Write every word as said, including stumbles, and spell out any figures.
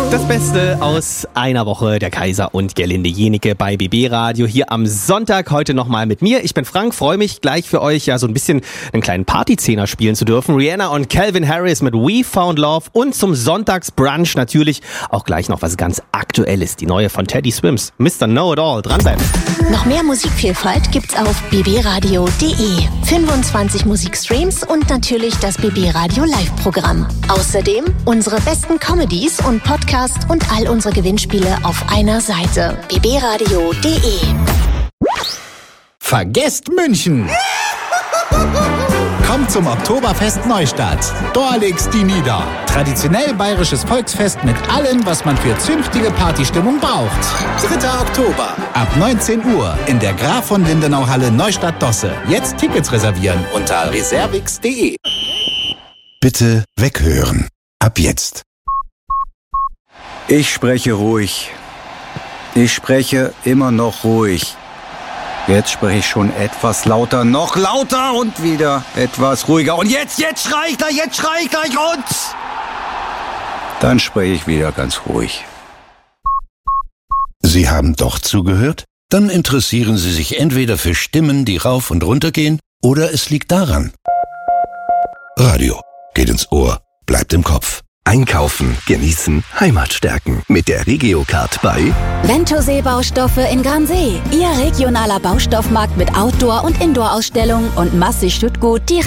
Das Beste aus einer Woche, der Kaiser und Gerlinde Jenike bei B B Radio hier am Sonntag. Heute nochmal mit mir. Ich bin Frank, freue mich gleich für euch ja so ein bisschen einen kleinen Partyzehner spielen zu dürfen. Rihanna und Calvin Harris mit We Found Love und zum Sonntagsbrunch natürlich auch gleich noch was ganz Aktuelles. Die neue von Teddy Swims, Mister Know-It-All. Dranbleiben. Noch mehr Musikvielfalt gibt's auf b b radio punkt d e. fünfundzwanzig Musikstreams und natürlich das B B Radio Live-Programm. Außerdem unsere besten Comedies und Podcasts und all unsere Gewinnspiele auf einer Seite. b b radio punkt d e. Vergesst München! Kommt zum Oktoberfest Neustadt. Da legt's die nieder. Traditionell bayerisches Volksfest mit allem, was man für zünftige Partystimmung braucht. dritter Oktober. Ab neunzehn Uhr in der Graf von Lindenau Halle Neustadt-Dosse. Jetzt Tickets reservieren unter reservix punkt d e. Bitte weghören. Ab jetzt. Ich spreche ruhig. Ich spreche immer noch ruhig. Jetzt spreche ich schon etwas lauter, noch lauter und wieder etwas ruhiger. Und jetzt, jetzt schrei ich gleich, jetzt schrei ich gleich und... Dann spreche ich wieder ganz ruhig. Sie haben doch zugehört? Dann interessieren Sie sich entweder für Stimmen, die rauf und runter gehen, oder es liegt daran. Radio geht ins Ohr, bleibt im Kopf. Einkaufen, genießen, Heimat stärken mit der Regiocard bei Ventosee Baustoffe in Gransee. Ihr regionaler Baustoffmarkt mit Outdoor- und Indoor-Ausstellungen und massig Stüttgut direkt